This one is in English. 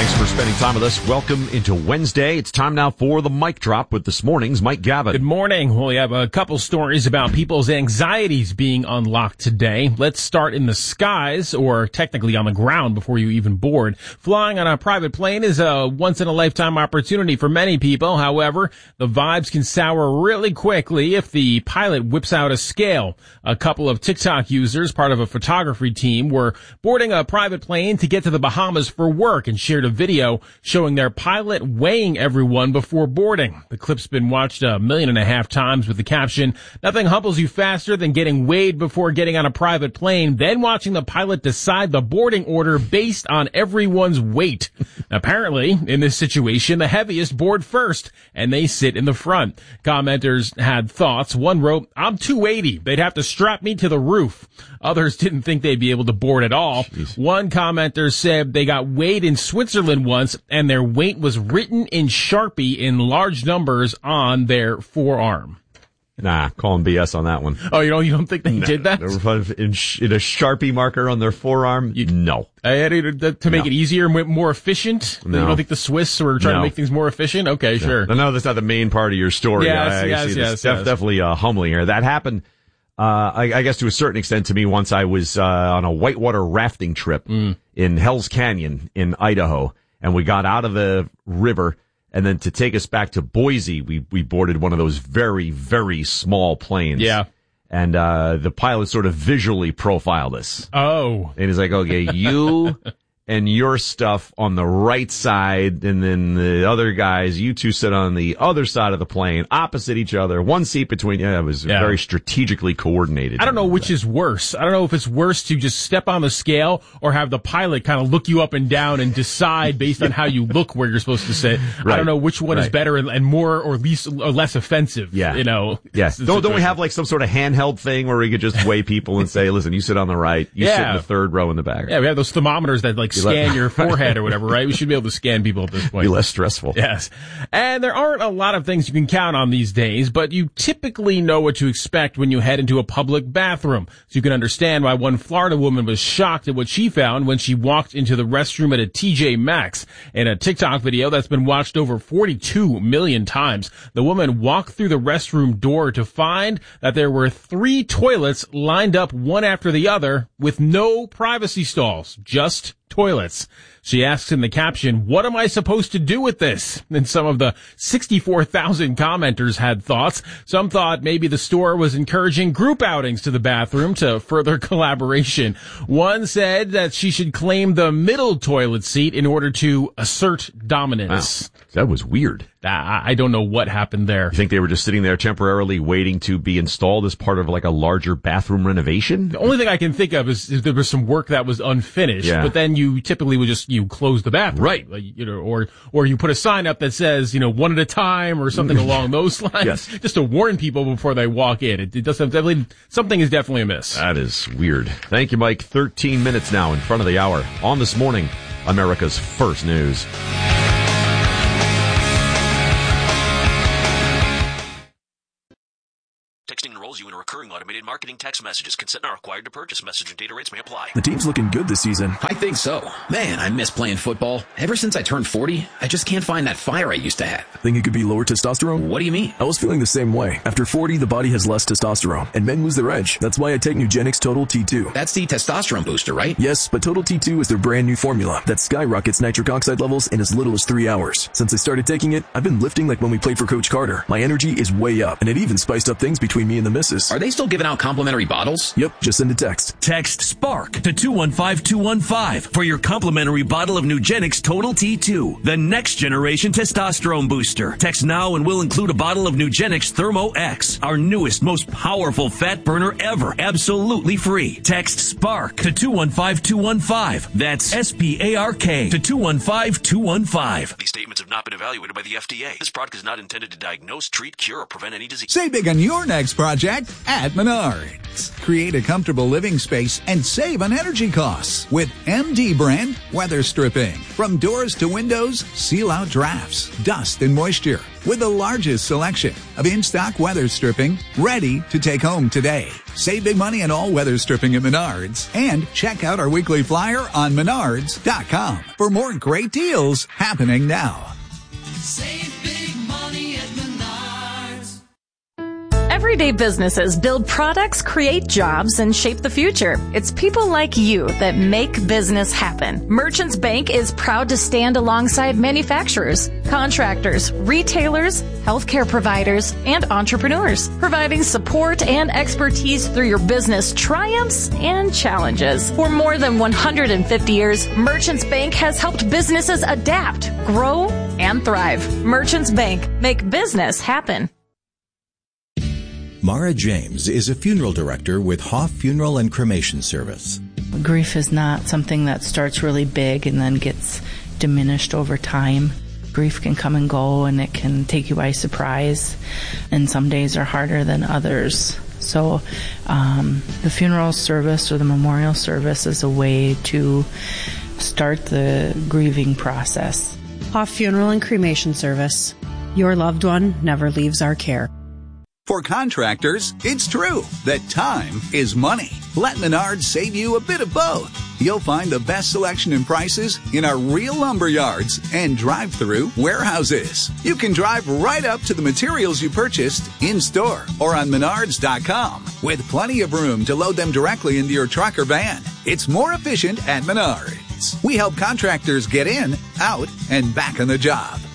Thanks for spending time with us. Welcome into Wednesday. It's time now for the Mic Drop with this morning's Mike Gavin. Good morning. Well, we have a couple stories about people's anxieties being unlocked today. Let's start in the skies, or technically on the ground before you even board. Flying on a private plane is a once-in-a-lifetime opportunity for many people. However, the vibes can sour really quickly if the pilot whips out a scale. A couple of TikTok users, part of a photography team, were boarding a private plane to get to the Bahamas for work and shared a video showing their pilot weighing everyone before boarding. The clip's been watched 1.5 million times with the caption, "Nothing humbles you faster than getting weighed before getting on a private plane, then watching the pilot decide the boarding order based on everyone's weight." Apparently, in this situation, the heaviest board first, and they sit in the front. Commenters had thoughts. One wrote, "I'm 280. They'd have to strap me to the roof." Others didn't think they'd be able to board at all. Jeez. One commenter said they got weighed in Switzerland once, and their weight was written in Sharpie in large numbers on their forearm. Nah, calling BS on that one. Oh, you don't think they did that? In a Sharpie marker on their forearm? No. To make it easier and more efficient? No. You don't think the Swiss were trying to make things more efficient? Okay, sure. No, that's not the main part of your story. Yes. Definitely humbling here. That happened, I guess to a certain extent to me once I was on a whitewater rafting trip in Hell's Canyon in Idaho, and we got out of the river, and then to take us back to Boise, we boarded one of those very, very small planes. Yeah. And the pilot sort of visually profiled us. Oh. And he's like, okay, you and your stuff on the right side, and then the other guys, you two sit on the other side of the plane, opposite each other, one seat between. Yeah, it was very strategically coordinated. I don't know which is worse. I don't know if it's worse to just step on the scale or have the pilot kind of look you up and down and decide based on how you look where you're supposed to sit. Right. I don't know which one is better and more or less offensive. Yeah. You know. Yes. Don't we have like some sort of handheld thing where we could just weigh people and say, listen, you sit on the right, you sit in the third row in the back. Yeah, we have those thermometers that scan your forehead or whatever, right? We should be able to scan people at this point. Be less stressful. Yes. And there aren't a lot of things you can count on these days, but you typically know what to expect when you head into a public bathroom. So you can understand why one Florida woman was shocked at what she found when she walked into the restroom at a TJ Maxx. In a TikTok video that's been watched over 42 million times, the woman walked through the restroom door to find that there were 3 toilets lined up one after the other with no privacy stalls, just toilets. She asks in the caption, "What am I supposed to do with this?" And some of the 64,000 commenters had thoughts. Some thought maybe the store was encouraging group outings to the bathroom to further collaboration. One said that she should claim the middle toilet seat in order to assert dominance. Wow. That was weird. I don't know what happened there. You think they were just sitting there temporarily waiting to be installed as part of like a larger bathroom renovation? The only thing I can think of is there was some work that was unfinished, but then you typically would just, close the bathroom. Right. Or you put a sign up that says, one at a time or something along those lines. Yes. Just to warn people before they walk in. It does definitely, something is definitely amiss. That is weird. Thank you, Mike. 13 minutes now in front of the hour. On This Morning, America's First News. Texting enrolls you in a recurring automated marketing text messages. Consent not required to purchase. Message and data rates may apply. The team's looking good this season. I think so. Man, I miss playing football. Ever since I turned 40, I just can't find that fire I used to have. Think it could be lower testosterone? What do you mean? I was feeling the same way. After 40, the body has less testosterone, and men lose their edge. That's why I take Nugenix Total T2. That's the testosterone booster, right? Yes, but Total T2 is their brand new formula that skyrockets nitric oxide levels in as little as 3 hours. Since I started taking it, I've been lifting like when we played for Coach Carter. My energy is way up, and it even spiced up things between me and the missus. Are they still giving out complimentary bottles? Yep, just send a text. Text SPARK to 215-215 for your complimentary bottle of Nugenix Total T2, the next generation testosterone booster. Text now and we'll include a bottle of Nugenix Thermo X, our newest, most powerful fat burner ever, absolutely free. Text SPARK to 215-215. That's SPARK to 215-215. These statements have not been evaluated by the FDA. This product is not intended to diagnose, treat, cure, or prevent any disease. Save big on your next project at Menards. Create a comfortable living space and save on energy costs with MD brand weather stripping. From doors to windows, seal out drafts, dust, and moisture. with the largest selection of in-stock weather stripping ready to take home today. Save big money on all weather stripping at Menards and check out our weekly flyer on Menards.com for more great deals happening now. Save big money at Menards. Everyday businesses build products, create jobs, and shape the future. It's people like you that make business happen. Merchants Bank is proud to stand alongside manufacturers, contractors, retailers, healthcare providers, and entrepreneurs, providing support and expertise through your business triumphs and challenges. For more than 150 years, Merchants Bank has helped businesses adapt, grow, and thrive. Merchants Bank, make business happen. Mara James is a funeral director with Hoff Funeral and Cremation Service. Grief is not something that starts really big and then gets diminished over time. Grief can come and go, and it can take you by surprise, and some days are harder than others. So the funeral service or the memorial service is a way to start the grieving process. Hoff Funeral and Cremation Service. Your loved one never leaves our care. For contractors, it's true that time is money. Let Menards save you a bit of both. You'll find the best selection and prices in our real lumber yards and drive-through warehouses. You can drive right up to the materials you purchased in-store or on Menards.com with plenty of room to load them directly into your truck or van. It's more efficient at Menards. We help contractors get in, out, and back on the job.